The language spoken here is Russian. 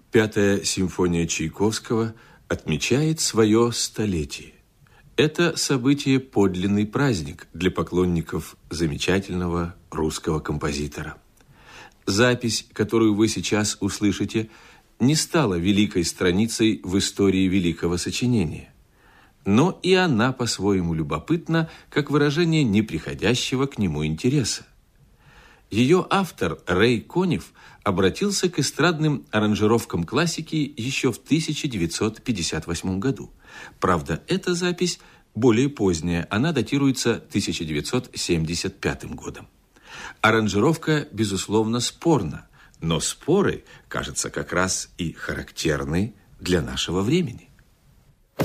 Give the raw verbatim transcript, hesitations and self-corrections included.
Пятая симфония Чайковского отмечает свое столетие. Это событие – подлинный праздник для поклонников замечательного русского композитора. Запись, которую вы сейчас услышите, не стала великой страницей в истории великого сочинения. Но и она по-своему любопытна, как выражение неприходящего к нему интереса. Ее автор Рэй Конев обратился к эстрадным аранжировкам классики еще в тысяча девятьсот пятьдесят восьмом году. Правда, эта запись более поздняя, она датируется тысяча девятьсот семьдесят пятым годом. Аранжировка, безусловно, спорна, но споры, кажется, как раз и характерны для нашего времени.